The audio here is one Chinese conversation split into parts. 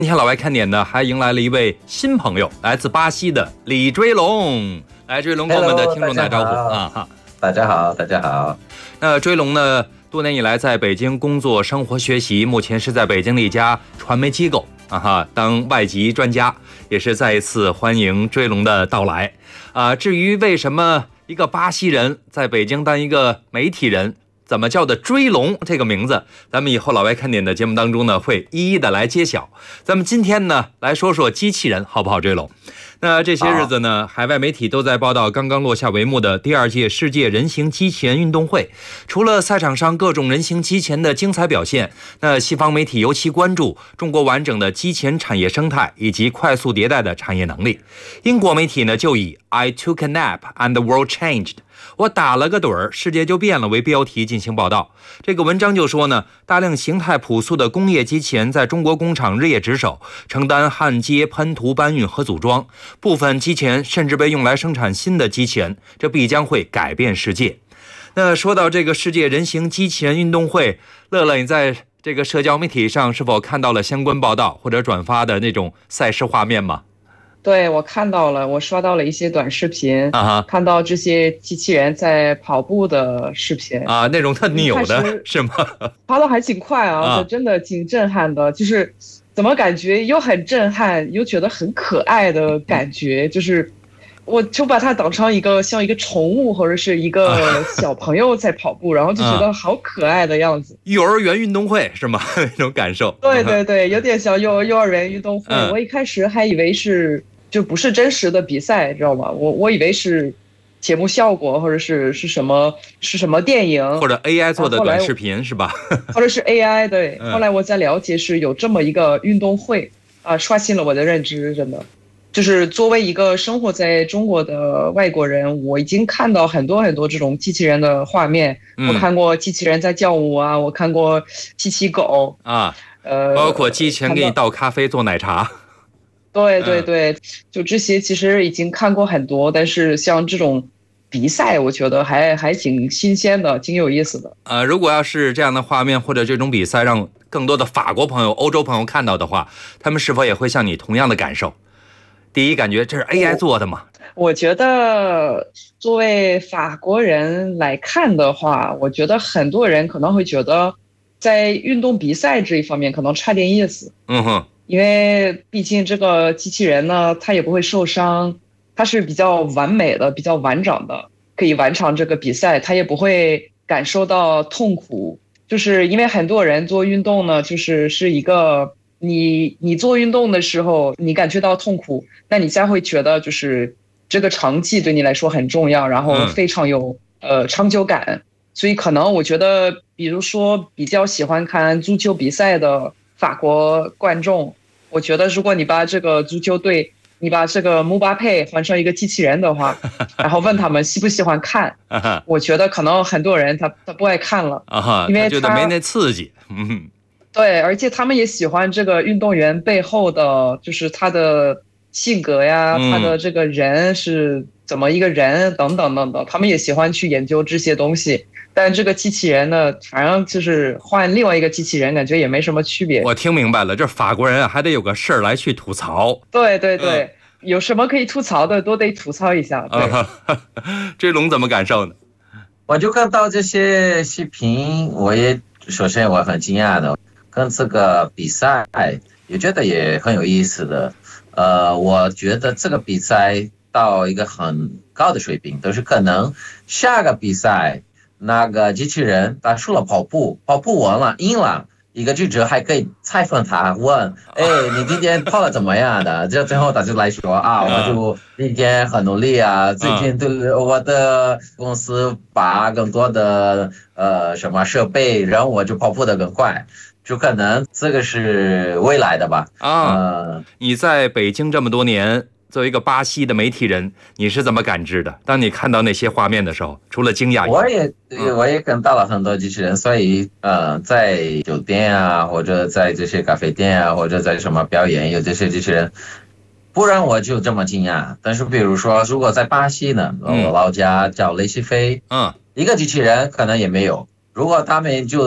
今天老外看点呢，还迎来了一位新朋友，来自巴西的李追龙。来，追龙跟我们的听众打招呼啊！ 大家好，大家好。 那追龙呢，多年以来在北京工作、生活、学习，目前是在北京的一家传媒机构当外籍专家，也是再一次欢迎追龙的到来至于为什么一个巴西人在北京当一个媒体人，怎么叫的追龙这个名字，咱们以后老外看点的节目当中呢，会一一的来揭晓。咱们今天呢，来说说机器人，好不好？追龙。那这些日子呢，海外媒体都在报道刚刚落下帷幕的第2届世界人形机器人运动会。除了赛场上各种人形机器人的精彩表现，那西方媒体尤其关注中国完整的机器人产业生态以及快速迭代的产业能力。英国媒体呢就以 I took a nap and the world changed， 我打了个盹儿，世界就变了为标题进行报道。这个文章就说呢，大量形态朴素的工业机器人在中国工厂日夜值守，承担焊接、喷涂、搬运和组装，部分机器人甚至被用来生产新的机器人，这必将会改变世界。那说到这个世界人形机器人运动会，乐乐，你在这个社交媒体上是否看到了相关报道或者转发的那种赛事画面吗？ 对，我看到了，我刷到了一些短视频看到这些机器人在跑步的视频那种特扭的是吗？ 跑得还挺快真的挺震撼的，就是怎么感觉又很震撼又觉得很可爱的感觉，就是我就把它当成像一个宠物或者是一个小朋友在跑步然后就觉得好可爱的样子。 幼儿园运动会是吗？那种感受。 对对对，有点像幼儿园运动会。我一开始还以为就不是真实的比赛，知道吗？我以为是节目效果，或者是什么电影， 或者 AI 做的短视频是吧？ 或者是 AI 对。后来我才了解是有这么一个运动会刷新了我的认知，真的。就是作为一个生活在中国的外国人，我已经看到很多很多这种机器人的画面。我看过机器人在叫舞我看过机器狗包括机器人给你倒咖啡、做奶茶。 对对对，就这些其实已经看过很多，但是像这种比赛我觉得还挺新鲜的，挺有意思的。 如果要是这样的画面或者这种比赛让更多的法国朋友、欧洲朋友看到的话，他们是否也会像你同样的感受？第一感觉这是 AI 做的吗？ 我觉得作为法国人来看的话，我觉得很多人可能会觉得在运动比赛这一方面可能差点意思。因为毕竟这个机器人呢，它也不会受伤，它是比较完美的、比较完整的，可以完成这个比赛，它也不会感受到痛苦。就是因为很多人做运动呢，是一个你做运动的时候，你感觉到痛苦，那你才会觉得就是这个成绩对你来说很重要，然后非常有成就感。所以可能我觉得，比如说比较喜欢看足球比赛的法国观众，我觉得如果你把这个足球队，你把这个姆巴佩换成一个机器人的话，然后问他们喜不喜欢看，我觉得可能很多人他不爱看了因为他觉得没那刺激。 对，而且他们也喜欢这个运动员背后的就是他的性格呀，他的这个人是怎么一个人等等等等，他们也喜欢去研究这些东西。但这个机器人呢，反正就是换另外一个机器人，感觉也没什么区别。 我听明白了，这法国人还得有个事儿来去吐槽。 对对对，有什么可以吐槽的都得吐槽一下。 追龙怎么感受呢？ 我就看到这些视频，首先我很惊讶的，跟这个比赛也觉得也很有意思的。我觉得这个比赛到一个很高的水平，都是可能下个比赛那个机器人他输了跑步完了赢了，一个记者还可以采访他，问你今天跑得怎么样的？就最后他就来说我就今天很努力最近对我的公司把更多的什么设备，然后我就跑步得更快。就可能这个是未来的吧。 你在北京这么多年，作为一个巴西的媒体人，你是怎么感知的？当你看到那些画面的时候，除了惊讶以外， 我也看到了很多机器人，所以在酒店或者在这些咖啡店或者在什么表演有这些机器人，不然我就这么惊讶。但是比如说，如果在巴西呢，我老家叫雷西菲，一个机器人可能也没有。如果他们就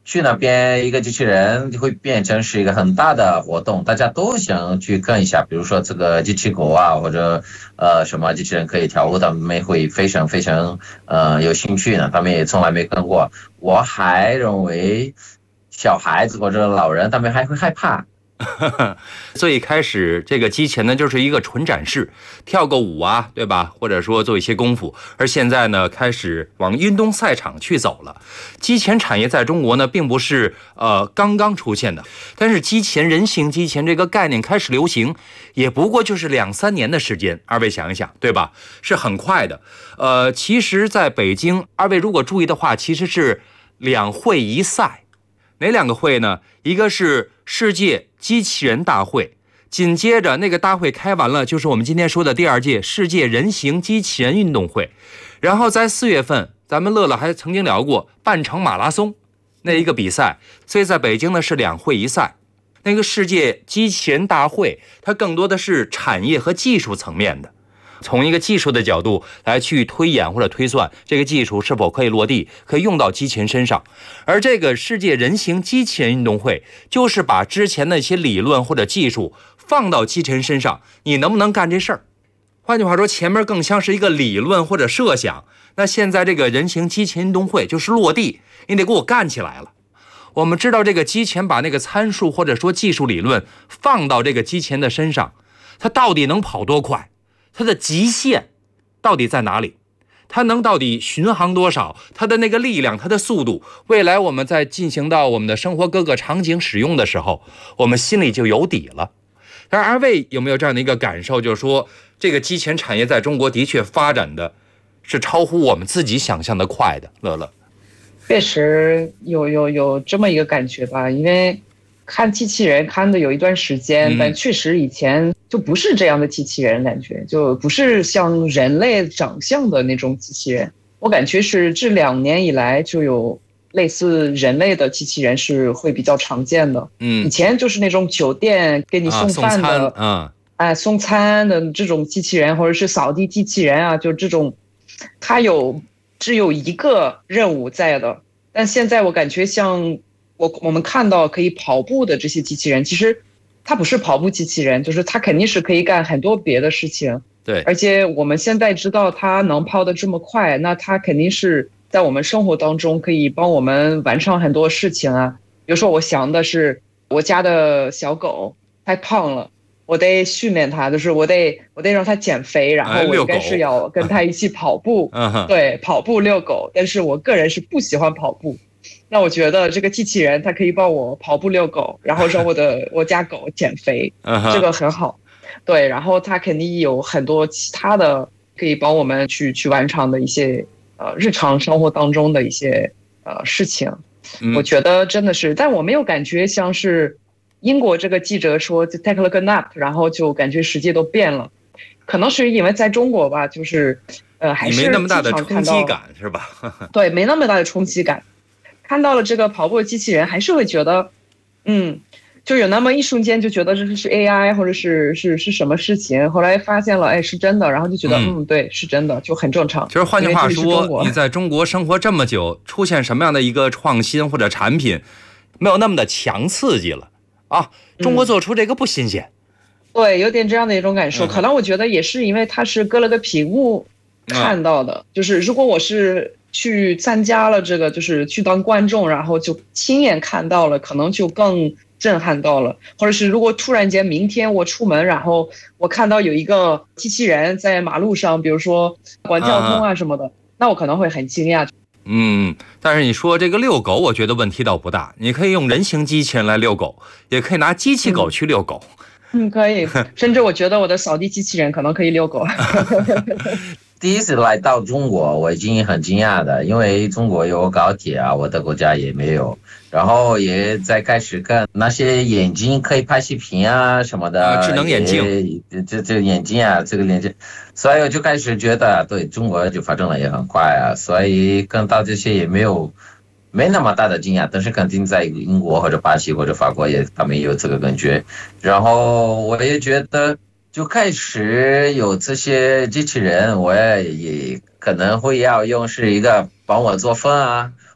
去那边一个机器人会变成是一个很大的活动，大家都想去看一下，比如说这个机器狗啊，或者什么机器人可以跳舞，他们会非常非常有兴趣呢，他们也从来没看过。我还认为小孩子或者老人他们还会害怕。 最开始这个机器呢就是一个纯展示，跳个舞啊，对吧？或者说做一些功夫。而现在呢，开始往运动赛场去走了。机器人产业在中国呢，并不是刚刚出现的，但是机器人、人形机器人这个概念开始流行，也不过就是2-3年的时间。二位想一想，对吧？是很快的。其实在北京，二位如果注意的话，其实是2会1赛。哪2个会呢？一个是世界机器人大会，紧接着那个大会开完了，就是我们今天说的第2届世界人形机器人运动会。然后在4月份，咱们乐乐还曾经聊过半程马拉松那一个比赛，所以在北京呢是2会1赛。那个世界机器人大会，它更多的是产业和技术层面的。从一个技术的角度来去推演或者推算这个技术是否可以落地，可以用到机器人身上。而这个世界人形机器人运动会，就是把之前的一些理论或者技术放到机器人身上，你能不能干这事儿？换句话说，前面更像是一个理论或者设想，那现在这个人形机器人运动会就是落地，你得给我干起来了。我们知道这个机器人把那个参数或者说技术理论放到这个机器人的身上，它到底能跑多快？它的极限到底在哪里？它能到底巡航多少？它的那个力量，它的速度，未来我们在进行到我们的生活各个场景使用的时候，我们心里就有底了。但是二位有没有这样的一个感受，就是说这个机器人产业在中国的确发展的是超乎我们自己想象的快的？乐乐， 确实有这么一个感觉吧，因为看机器人看的有一段时间，但确实以前就不是这样的机器人，感觉就不是像人类长相的那种机器人。我感觉是这2年以来就有类似人类的机器人是会比较常见的。以前就是那种酒店给你送饭的，送餐的这种机器人，或者是扫地机器人啊，就这种，它只有一个任务在的。但现在我感觉像我们看到可以跑步的这些机器人，其实它不是跑步机器人，就是它肯定是可以干很多别的事情。 对， 而且我们现在知道它能跑得这么快，那它肯定是在我们生活当中可以帮我们完成很多事情啊。比如说我想的是我家的小狗太胖了，我得训练它，就是我得让它减肥，然后我应该是要跟它一起跑步，对，跑步遛狗。但是我个人是不喜欢跑步，那我觉得这个机器人它可以帮我跑步遛狗，然后让我家狗减肥，这个很好。对，然后它肯定有很多其他的可以帮我们去完成的一些日常生活当中的一些事情。我觉得真的是，但我没有感觉像是英国这个记者说就 take a nap， 然后就感觉世界都变了。可能是因为在中国吧，就是还是没那么大的冲击感是吧？ 对，没那么大的冲击感。看到了这个跑步的机器人，还是会觉得，就有那么一瞬间就觉得这是 AI 或者是什么事情，后来发现了，哎，是真的，然后就觉得，对，是真的，就很正常。 就是换句话说，你在中国生活这么久，出现什么样的一个创新或者产品，没有那么的强刺激了啊？中国做出这个不新鲜。 对，有点这样的一种感受。可能我觉得也是因为它是隔了个屏幕看到的，就是如果我是去参加了这个，就是去当观众，然后就亲眼看到了，可能就更震撼到了。或者是如果突然间明天我出门，然后我看到有一个机器人在马路上，比如说管交通啊什么的，那我可能会很惊讶。 但是你说这个遛狗，我觉得问题倒不大。你可以用人形机器人来遛狗，也可以拿机器狗去遛狗。 可以，甚至我觉得我的扫地机器人可能可以遛狗。 第一次来到中国，我已经很惊讶的，因为中国有高铁啊，我的国家也没有。然后也在开始看那些眼睛可以拍视频啊什么的， 智能眼镜， 这眼睛啊，这个眼镜，所以我就开始觉得，对中国就发展的也很快啊，所以看到这些也没那么大的惊讶，但是肯定在英国或者巴西或者法国他们也有这个感觉。然后我也觉得就开始有这些机器人，我也可能会要用是一个帮我做饭啊，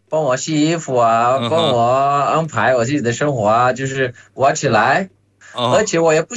帮我洗衣服啊，帮我安排我自己的生活啊，就是我起来，而且我也不